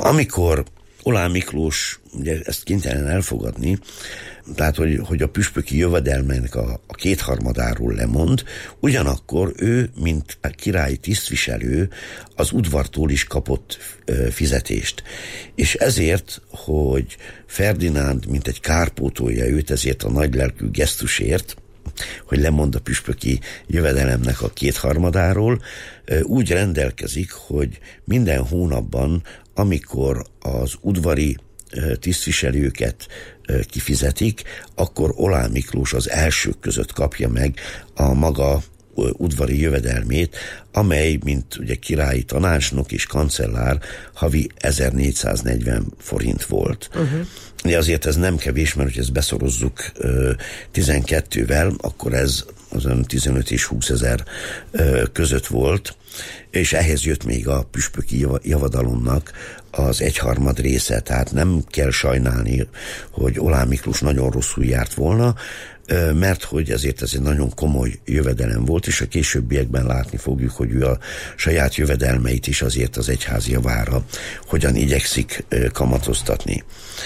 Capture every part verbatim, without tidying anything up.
Amikor Oláh Miklós ugye ezt kénytelen elfogadni, tehát hogy, hogy a püspöki jövedelmének a, a kétharmadáról lemond, ugyanakkor ő, mint a királyi tisztviselő, az udvartól is kapott ö, fizetést. És ezért, hogy Ferdinánd, mint egy kárpótolja őt, ezért a nagylelkű gesztusért, hogy lemond a püspöki jövedelemnek a kétharmadáról, úgy rendelkezik, hogy minden hónapban, amikor az udvari tisztviselőket kifizetik, akkor Oláh Miklós az elsők között kapja meg a maga udvari jövedelmét, amely, mint ugye királyi tanácsnok és kancellár, havi ezernégyszáznegyven forint volt. Uh-huh. De azért ez nem kevés, mert hogy ezt beszorozzuk uh, tizenkettővel, akkor ez azon tizenöt és húsz ezer uh, között volt, és ehhez jött még a püspöki javadalomnak az egyharmad része, tehát nem kell sajnálni, hogy Oláh Miklós nagyon rosszul járt volna, mert hogy ezért ez egy nagyon komoly jövedelem volt, és a későbbiekben látni fogjuk, hogy ő a saját jövedelmeit is azért az egyházi javára hogyan igyekszik kamatoztatni.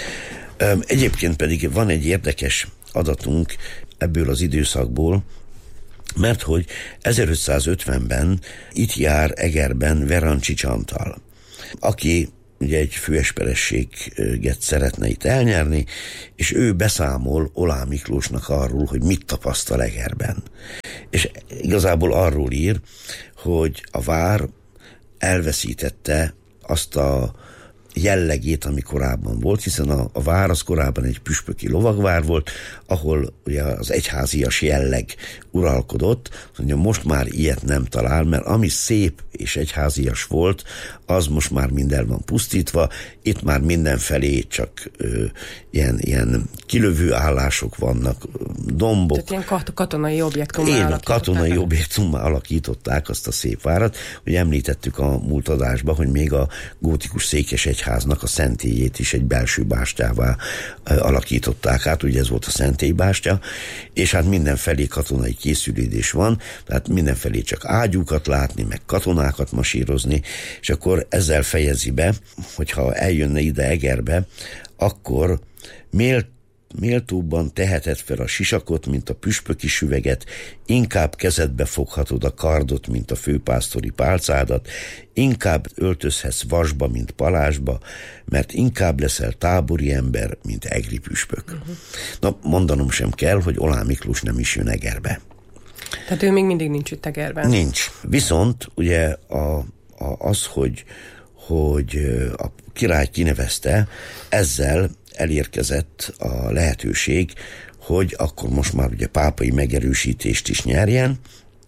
Egyébként pedig van egy érdekes adatunk ebből az időszakból, mert hogy ezerötszázötvenben itt jár Egerben Verancsics Antal, aki ugye egy főesperességet szeretne itt elnyerni, és ő beszámol Oláh Miklósnak arról, hogy mit tapasztal Egerben. És igazából arról ír, hogy a vár elveszítette azt a jellegét, ami korábban volt, hiszen a, a vár az korábban egy püspöki lovagvár volt, ahol ugye az egyházias jelleg uralkodott, mondja, most már ilyet nem talál, mert ami szép és egyházias volt, az most már minden van pusztítva, itt már mindenfelé csak ö, ilyen, ilyen kilövő állások vannak, dombok. Tehát ilyen katonai objektummá alakították. katonai objektummá alakították azt a szép várat. Ugye említettük a múlt adásban, hogy még a gótikus székes egyháznak a szentélyét is egy belső bástyává alakították át, ugye ez volt a szentélybástya, és hát mindenfelé katonai készülődés van, tehát mindenfelé csak ágyúkat látni, meg katonákat masírozni, és akkor ezzel fejezi be, hogyha eljönne ide Egerbe, akkor mélt méltóbban teheted fel a sisakot, mint a püspöki süveget, inkább kezedbe foghatod a kardot, mint a főpásztori pálcádat, inkább öltözhetsz vasba, mint palásba, mert inkább leszel tábori ember, mint egri püspök. Uh-huh. Na, mondanom sem kell, hogy Oláh Miklós nem is jön Egerbe. Tehát ő még mindig nincs itt Egerben. Nincs. Viszont ugye a, a, az, hogy, hogy a király kinevezte, ezzel elérkezett a lehetőség, hogy akkor most már ugye pápai megerősítést is nyerjen,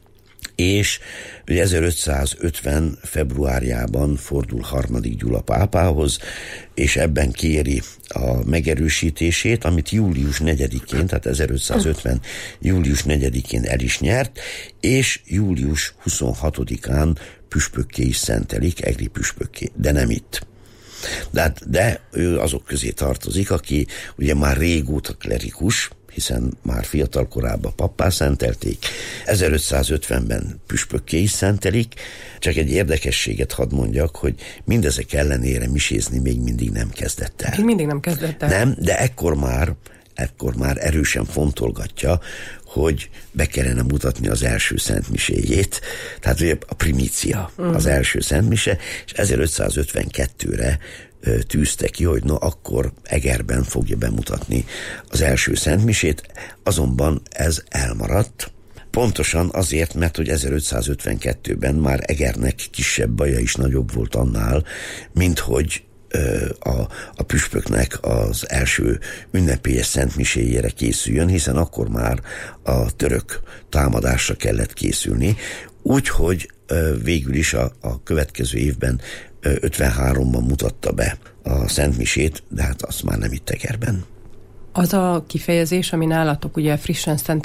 és ugye ezerötszázötven februárjában fordul harmadik Gyula pápához, és ebben kéri a megerősítését, amit július negyedikén, tehát ezerötszázötven július negyedikén el is nyert, és július huszonhatodikán püspökké is szentelik, egri püspökké, de nem itt. De, de ő azok közé tartozik, aki ugye már régóta klerikus, hiszen már fiatal korában pappá szentelték, ezerötszázötvenben püspökké is szentelik, csak egy érdekességet hadd mondjak, hogy mindezek ellenére misézni még mindig nem kezdett el. Még mindig nem kezdett el. Nem, de ekkor már, ekkor már erősen fontolgatja, hogy be kellene mutatni az első szentmiséjét, tehát ugye a primícia, uh-huh. az első szentmise, és ezerötszázötvenkettőre ö, tűzte ki, hogy no, akkor Egerben fogja bemutatni az első szentmisét, azonban ez elmaradt, pontosan azért, mert hogy ezerötszázötvenkettőben már Egernek kisebb baja is nagyobb volt annál, mint hogy A, a püspöknek az első ünnepélyes szentmiséjére készüljön, hiszen akkor már a török támadásra kellett készülni, úgyhogy végül is a, a következő évben ötvenháromban mutatta be a szentmisét, de hát azt már nem itt Egerben. Az a kifejezés, ami nálatok ugye frissen szentelt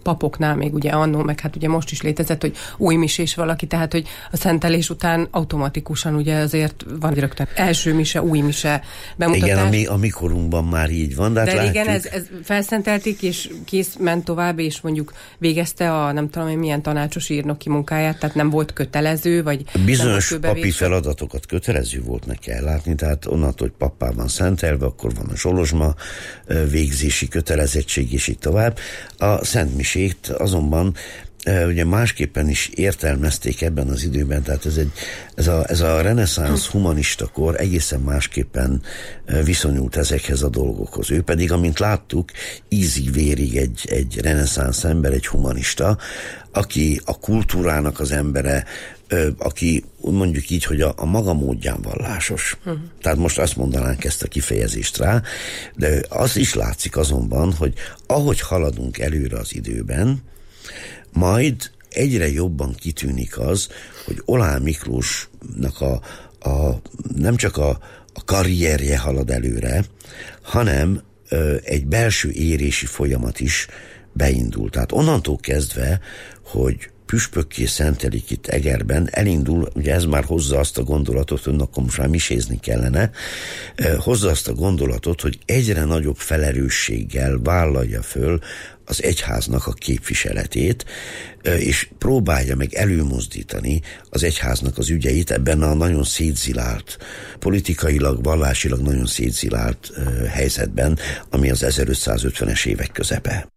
papoknál még ugye annó, meg hát ugye most is létezett, hogy új misés valaki, tehát hogy a szentelés után automatikusan ugye azért van rögtön első mise, új mise bemutatás. Igen, ami a mikorunkban már így van, de, hát de látjuk. igen, ez, ez felszentelték, és kész ment tovább, és mondjuk végezte a nem tudom én milyen tanácsos írnoki munkáját, tehát nem volt kötelező, vagy bizonyos papi feladatokat kötelező volt neki ellátni, tehát onnantól, hogy pappá van szentelve, akkor van a zsolozsma végzési kötelezettség, és így tovább. A szentmisét azonban ugye másképpen is értelmezték ebben az időben, tehát ez, egy, ez, a, ez a reneszánsz humanista kor egészen másképpen viszonyult ezekhez a dolgokhoz. Ő pedig, amint láttuk, ízig-vérig egy, egy reneszánsz ember, egy humanista, aki a kultúrának az embere, aki mondjuk így, hogy a, a maga módján vallásos. Uh-huh. Tehát most azt mondanánk ezt a kifejezést rá, de az is látszik azonban, hogy ahogy haladunk előre az időben, majd egyre jobban kitűnik az, hogy Oláh Miklósnak a, a, nem csak a, a karrierje halad előre, hanem ö, egy belső érési folyamat is beindul. Tehát onnantól kezdve, hogy püspökké szentelik itt Egerben, elindul, ugye ez már hozza azt a gondolatot, hogy akkor most már misézni kellene, hozza azt a gondolatot, hogy egyre nagyobb felelősséggel vállalja föl az egyháznak a képviseletét, és próbálja meg előmozdítani az egyháznak az ügyeit ebben a nagyon szétzilált, politikailag, vallásilag nagyon szétzilált helyzetben, ami az ezerötszázötvenes évek közepe.